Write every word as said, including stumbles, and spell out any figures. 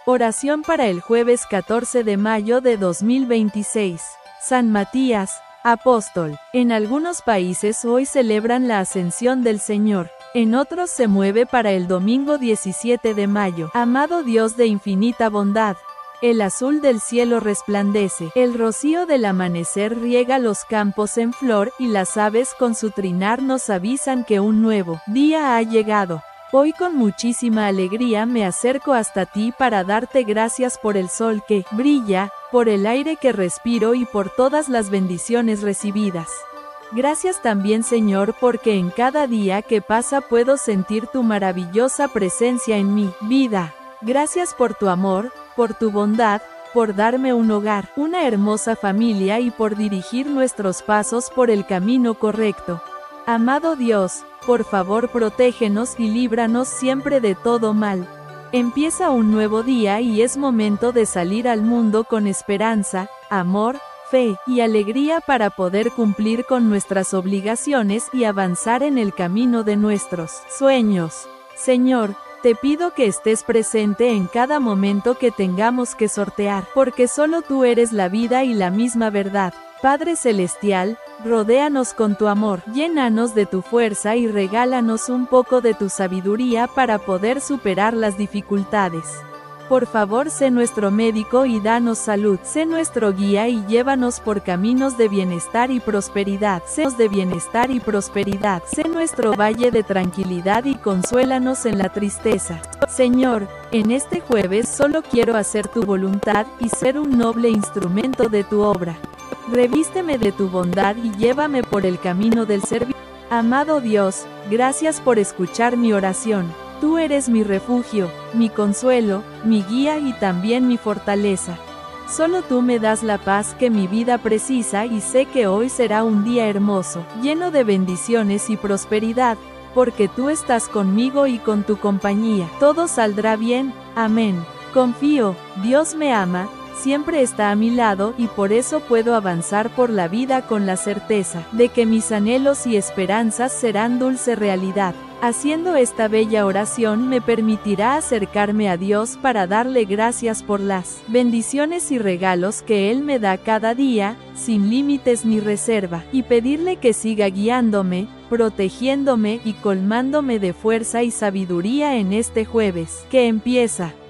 Oración para el jueves catorce de mayo de dos mil veintiséis. San Matías, apóstol. En algunos países hoy celebran la Ascensión del Señor. En otros se mueve para el domingo diecisiete de mayo. Amado Dios de infinita bondad, el azul del cielo resplandece, el rocío del amanecer riega los campos en flor y las aves con su trinar nos avisan que un nuevo día ha llegado. Hoy con muchísima alegría me acerco hasta ti para darte gracias por el sol que brilla, por el aire que respiro y por todas las bendiciones recibidas. Gracias también, Señor, porque en cada día que pasa puedo sentir tu maravillosa presencia en mi vida. Gracias por tu amor, por tu bondad, por darme un hogar, una hermosa familia y por dirigir nuestros pasos por el camino correcto. Amado Dios, por favor protégenos y líbranos siempre de todo mal. Empieza un nuevo día y es momento de salir al mundo con esperanza, amor, fe y alegría para poder cumplir con nuestras obligaciones y avanzar en el camino de nuestros sueños. Señor, te pido que estés presente en cada momento que tengamos que sortear, porque solo tú eres la vida y la misma verdad. Padre Celestial, rodéanos con tu amor, llénanos de tu fuerza y regálanos un poco de tu sabiduría para poder superar las dificultades. Por favor, sé nuestro médico y danos salud, sé nuestro guía y llévanos por caminos de bienestar y prosperidad, sé de bienestar y prosperidad, sé nuestro valle de tranquilidad y consuélanos en la tristeza. Señor, en este jueves solo quiero hacer tu voluntad y ser un noble instrumento de tu obra. Revísteme de tu bondad y llévame por el camino del servicio. Amado Dios, gracias por escuchar mi oración. Tú eres mi refugio, mi consuelo, mi guía y también mi fortaleza. Solo tú me das la paz que mi vida precisa y sé que hoy será un día hermoso, lleno de bendiciones y prosperidad, porque tú estás conmigo y con tu compañía. Todo saldrá bien, amén. Confío, Dios me ama, siempre está a mi lado y por eso puedo avanzar por la vida con la certeza de que mis anhelos y esperanzas serán dulce realidad. Haciendo esta bella oración me permitirá acercarme a Dios para darle gracias por las bendiciones y regalos que Él me da cada día, sin límites ni reserva, y pedirle que siga guiándome, protegiéndome y colmándome de fuerza y sabiduría en este jueves que empieza.